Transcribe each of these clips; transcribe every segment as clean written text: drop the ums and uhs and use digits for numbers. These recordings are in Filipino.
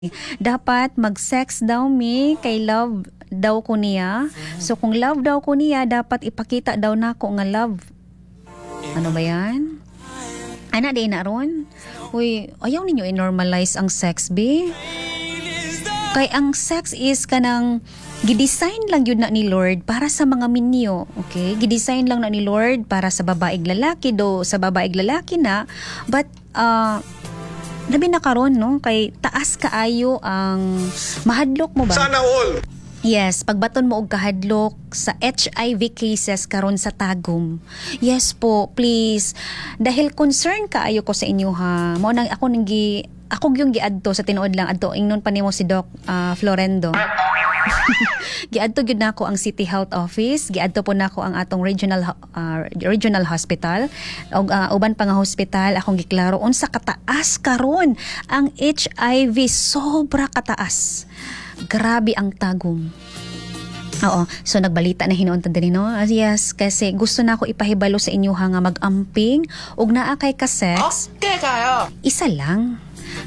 Dapat mag-sex daw mi kay love daw ko niya. So kung love daw ko niya, dapat ipakita daw nako nga love. Ano ba yan? Ana di na ron? Uy, ayaw ninyo i-normalize ang sex, be? Kay ang sex is kanang gidesign lang yun na ni Lord para sa mga minyo. Okay? Gidesign lang na ni Lord para sa babaeng lalaki do, sa babaeng lalaki na. But, labi na karon no? Kay taas kaayo ang mahadlok mo ba? Sana all! Yes, pagbaton mo og kahadlok sa HIV cases karon sa Tagum. Yes po, please. Dahil concern kaayo ko sa inyo ha. Mao nang ako yung giadto sa tinuod lang adto ingnon pa nimo si Doc Florendo. Giadto gyud nako ang City Health Office, giadto po nako ang atong regional hospital ug uban pa nga hospital akong giklaro unsa kataas karon ang HIV, sobra kataas. Grabe ang Tagum. Oo, so nagbalita na hinuon ta dinhi no. Yes, kasi gusto na ako ipahibalo sa inyo nga mag-amping ug naa kay ka sex. Okay kayo. Isa lang.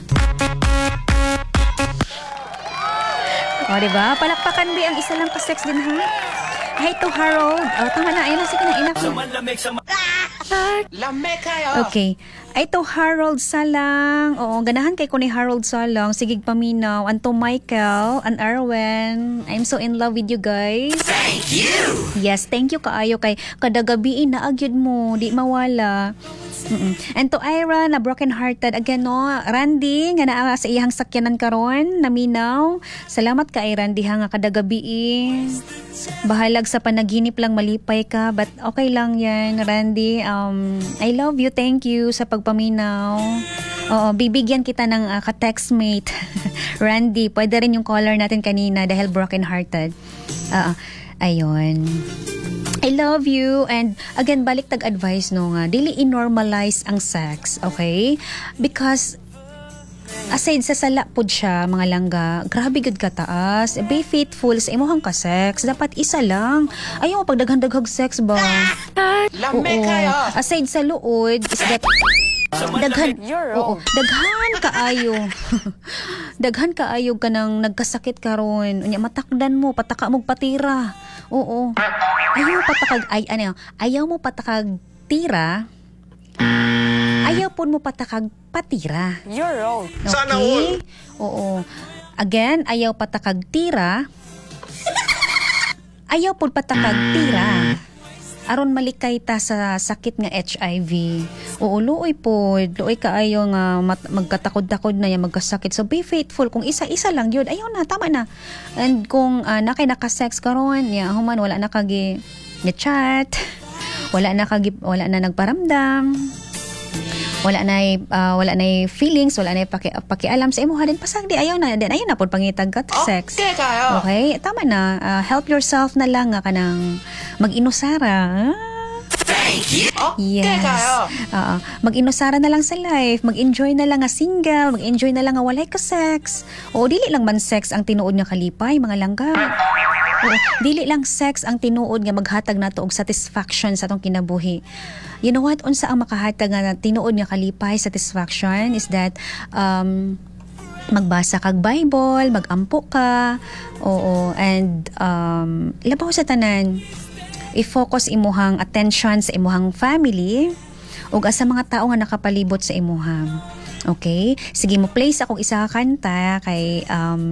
O, diba? Palakpakan di ang isa lang ka-sex din, ha? Hey to Harold. O, tama na. Ayun na, sige na. Enough na. Lamig kayo. Okay. Ay to Harold Salang. Oo, ganahan kay ko ni Harold Salang. Sigig paminaw. Anto Michael and Arwen. I'm so in love with you guys. Thank you! Yes, thank you kaayo kay kada gabi na agyud mo. Di mawala. And to Ira na broken hearted again no, Randy nga naa sa iyang sakyanan karon naminaw. Salamat kay Randy nga kada gabi bahalag sa panaginip lang malipay ka but okay lang yan Randy. I love you, thank you sa pagpaminaw. Oo, bibigyan kita ng ka-textmate Randy, pwede rin yung caller natin kanina dahil broken hearted. Ayun. I love you. And again, balik tag-advice no nga, dili i-normalize ang sex, okay? Because aside sa sala pod siya, mga langga, grabe gud kataas. Be faithful sa imuhang ka-sex. Dapat isa lang. Ayaw mo pagdaghan-daghag sex ba? Lamig kayo. Aside sa luod, is that daghan kaayo. Daghan kaayo ka nang nagkasakit karon. Unya matakdan mo, pataka mo patira. Oo. Ayaw mo patakag tira. Ayaw po mo patakag patira. You're wrong. Okay? Sana all. Oo. Again, ayaw patakag tira. Ayaw po patakag tira. Aron malikay ta sa sakit nga HIV. Oo, luoy po. Luoy kaayo nga magkatakod-takod na yan, magkasakit. So, be faithful. Kung isa-isa lang yun, ayaw na, tama na. And kung nakay nakasex karon, human, wala na kagi chat, wala na nagparamdam, wala na feelings, wala na pakialam sa imo din pasag di ayaw na pod pangitag ka sex. Okay kayo. Okay, tama na. Help yourself na lang nga kanang mag-inusara. Thank you. Okay Yes. kayo. Mag-inusara na lang sa life, mag-enjoy na lang nga single, mag-enjoy na lang nga walay ka sex. O dili lang man sex ang tinuod nga kalipay, mga langga. O, dili lang sex ang tinuod nga maghatag nato og satisfaction sa atong kinabuhi. You know what? Unsa ang makahatag nga tinuod nga kalipay, satisfaction is that magbasa kag Bible, magampo ka. Oo, and labaw sa tanan, i-focus imuhang attention sa imuhang family ug sa mga tao nga nakapalibot sa imuhang. Okay? Sige mo play sa akong isa ka kanta kay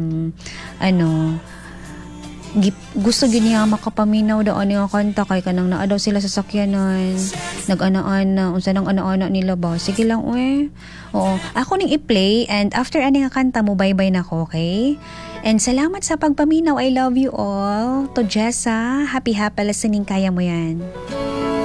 gusto gyud niya makapaminaw daw ani nga kanta kay kanang naa daw sila sa sakyanan. Nag-ana-ana, unsa nang ana-ana nila ba? Sige lang Oo, ako ning i-play and after ani nga kanta mo bye-bye na ko, okay? And salamat sa pagpaminaw. I love you all. To Jessa, happy listening, kaya mo yan.